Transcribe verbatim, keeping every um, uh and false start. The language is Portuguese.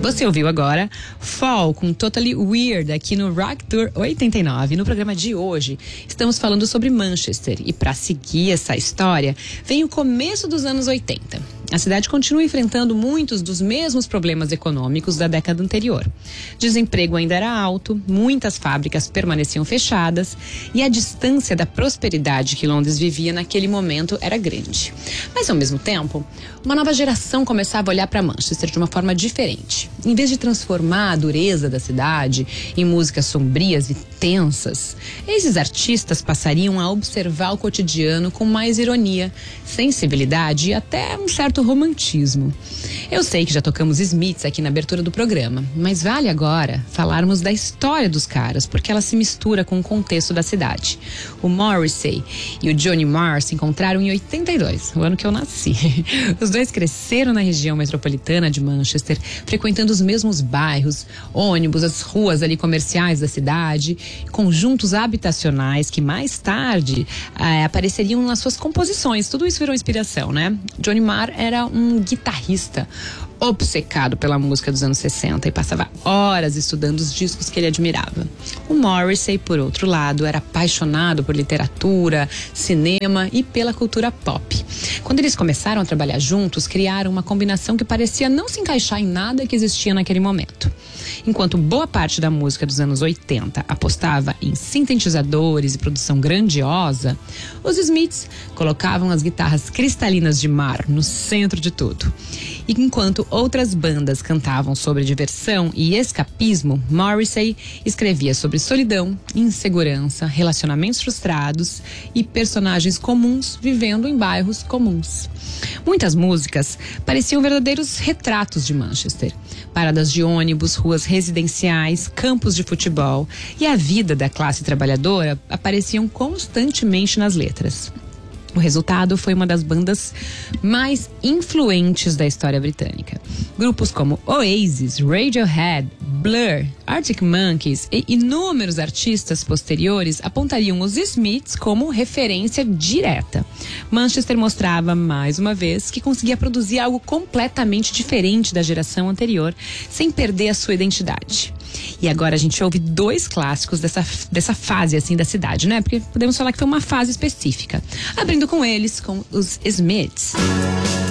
Você ouviu agora Fall com Totally Weird aqui no Rock Tour oitenta e nove. No programa de hoje, estamos falando sobre Manchester e para seguir essa história, vem o começo dos anos oitenta. A cidade continua enfrentando muitos dos mesmos problemas econômicos da década anterior. Desemprego ainda era alto, muitas fábricas permaneciam fechadas e a distância da prosperidade que Londres vivia naquele momento era grande. Mas, ao mesmo tempo, uma nova geração começava a olhar para Manchester de uma forma diferente. Em vez de transformar a dureza da cidade em músicas sombrias e tensas, esses artistas passariam a observar o cotidiano com mais ironia, sensibilidade e até um certo romantismo. Eu sei que já tocamos Smiths aqui na abertura do programa, mas vale agora falarmos da história dos caras, porque ela se mistura com o contexto da cidade. O Morrissey e o Johnny Marr se encontraram em oitenta e dois, o ano que eu nasci. Os dois cresceram na região metropolitana de Manchester, frequentando os mesmos bairros, ônibus, as ruas ali comerciais da cidade, conjuntos habitacionais que mais tarde eh, apareceriam nas suas composições. Tudo isso virou inspiração, né? Johnny Marr era um guitarrista obcecado pela música dos anos sessenta e passava horas estudando os discos que ele admirava. O Morrissey, por outro lado, era apaixonado por literatura, cinema e pela cultura pop. Quando eles começaram a trabalhar juntos, criaram uma combinação que parecia não se encaixar em nada que existia naquele momento. Enquanto boa parte da música dos anos oitenta apostava em sintetizadores e produção grandiosa, os Smiths colocavam as guitarras cristalinas de Marr no centro de tudo. E enquanto outras bandas cantavam sobre diversão e escapismo, Morrissey escrevia sobre solidão, insegurança, relacionamentos frustrados e personagens comuns vivendo em bairros comuns. Muitas músicas pareciam verdadeiros retratos de Manchester. Paradas de ônibus, ruas residenciais, campos de futebol e a vida da classe trabalhadora apareciam constantemente nas letras. O resultado foi uma das bandas mais influentes da história britânica. Grupos como Oasis, Radiohead, Blur, Arctic Monkeys e inúmeros artistas posteriores apontariam os Smiths como referência direta. Manchester mostrava, mais uma vez, que conseguia produzir algo completamente diferente da geração anterior, sem perder a sua identidade. E agora a gente ouve dois clássicos dessa, dessa fase assim da cidade, né? Porque podemos falar que foi uma fase específica. Abrindo com eles, com os Smiths.